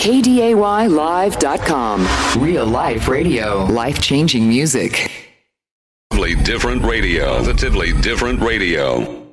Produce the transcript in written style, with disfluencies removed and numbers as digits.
KDAYlive.com. Real life radio. Life-changing music. Different radio. Positively different radio.